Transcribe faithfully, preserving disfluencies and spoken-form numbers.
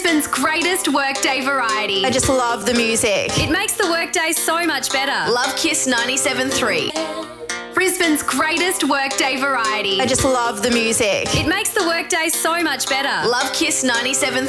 Brisbane's greatest workday variety. I just love the music. It makes the workday so much better. Love Kiss ninety-seven point three. Brisbane's greatest workday variety. I just love the music. It makes the workday so much better. Love Kiss ninety-seven point three.